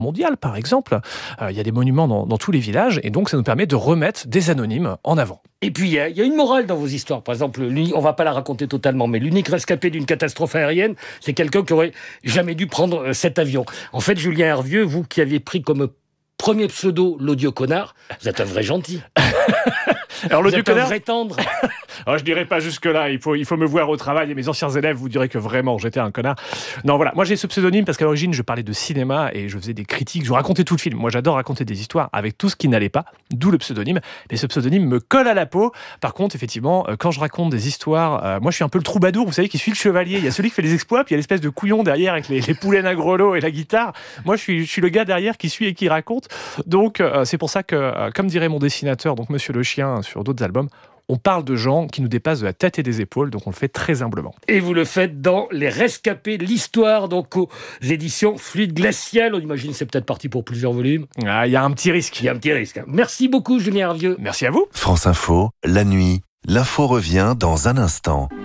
mondiale, par exemple. Il y a des monuments dans tous les villages, et donc ça nous permet de remettre des anonymes en avant. Et puis, il y a une morale dans vos histoires. Par exemple, on va pas la raconter totalement, mais l'unique rescapé d'une catastrophe aérienne, c'est quelqu'un qui aurait jamais dû prendre cet avion. En fait, Julien Hervieux, vous qui aviez pris comme premier pseudo l'odieux connard, vous êtes un vrai gentil. Alors, Vous êtes un vrai tendre. Alors, je dirais pas jusque-là, il faut me voir au travail, et mes anciens élèves vous diraient que vraiment j'étais un connard. Non, voilà, moi j'ai ce pseudonyme parce qu'à l'origine je parlais de cinéma et je faisais des critiques, je racontais tout le film. Moi j'adore raconter des histoires avec tout ce qui n'allait pas, d'où le pseudonyme. Mais ce pseudonyme me colle à la peau. Par contre, effectivement, quand je raconte des histoires, moi je suis un peu le troubadour, vous savez, qui suit le chevalier. Il y a celui qui fait les exploits, puis il y a l'espèce de couillon derrière avec les poulets à grelot et la guitare. Moi je suis le gars derrière qui suit et qui raconte. Donc c'est pour ça que, comme dirait mon dessinateur, donc Monsieur le Chien sur d'autres albums, on parle de gens qui nous dépassent de la tête et des épaules, donc on le fait très humblement. Et vous le faites dans Les Rescapés, l'histoire, donc aux éditions Fluide Glacial. On imagine que c'est peut-être parti pour plusieurs volumes. Ah, il y a un petit risque. Il y a un petit risque. Merci beaucoup, Julien Hervieux. Merci à vous. France Info, la nuit, l'info revient dans un instant.